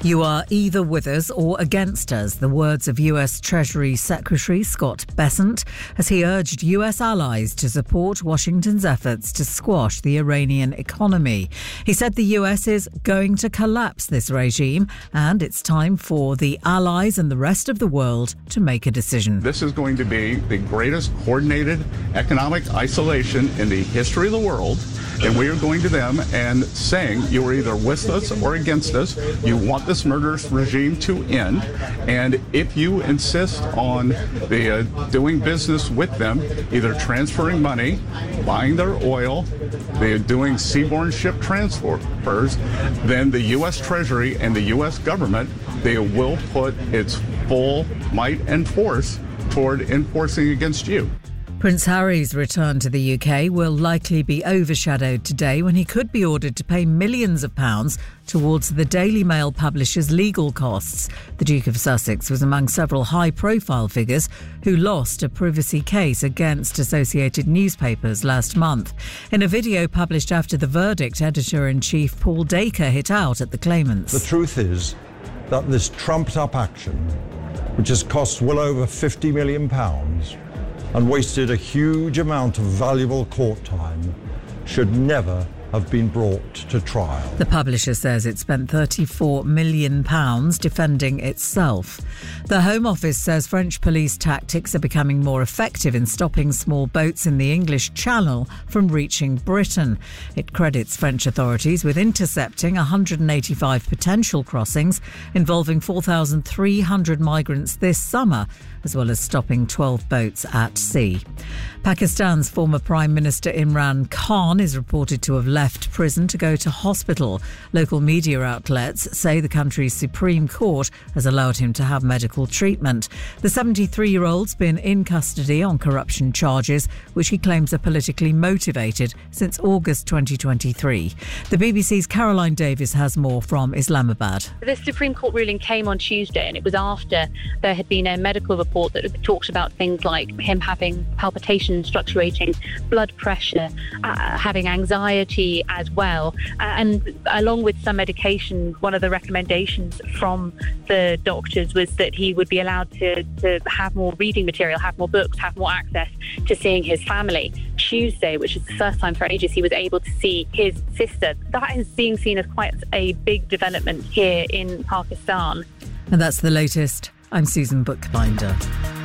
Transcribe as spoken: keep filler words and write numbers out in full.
You are either with us or against us, the words of U S Treasury Secretary Scott Bessent as he urged U S allies to support Washington's efforts to squash the Iranian economy. He said the U S is going to collapse this regime and it's time for the allies and the rest of the world to make a decision. This is going to be the greatest coordinated economic isolation in the history of the world. And we are going to them and saying you are either with us or against us. You want this murderous regime to end. And if you insist on the, uh, doing business with them, either transferring money, buying their oil, they're doing seaborne ship transfers, then the U S Treasury and the U S government, they will put its full might and force toward enforcing against you. Prince Harry's return to the U K will likely be overshadowed today when he could be ordered to pay millions of pounds towards the Daily Mail publisher's legal costs. The Duke of Sussex was among several high-profile figures who lost a privacy case against Associated Newspapers last month. In a video published after the verdict, Editor-in-Chief Paul Dacre hit out at the claimants. The truth is that this trumped-up action, which has cost well over fifty million pounds, and wasted a huge amount of valuable court time, should never have been brought to trial. The publisher says it spent thirty-four million pounds defending itself. The Home Office says French police tactics are becoming more effective in stopping small boats in the English Channel from reaching Britain. It credits French authorities with intercepting one hundred eighty-five potential crossings involving four thousand three hundred migrants this summer, as well as stopping twelve boats at sea. Pakistan's former Prime Minister Imran Khan is reported to have left prison to go to hospital. Local media outlets say the country's Supreme Court has allowed him to have medical treatment. The seventy-three-year-old's been in custody on corruption charges, which he claims are politically motivated, since August twenty twenty-three. The B B C's Caroline Davis has more from Islamabad. The Supreme Court ruling came on Tuesday, and it was after there had been a medical report that talked about things like him having palpitations, fluctuating blood pressure, uh, having anxiety as well. Uh, and along with some medication, one of the recommendations from the doctors was that he would be allowed to, to have more reading material, have more books, have more access to seeing his family. Tuesday, which is the first time for ages, he was able to see his sister. That is being seen as quite a big development here in Pakistan. And that's the latest. I'm Susan Bookbinder.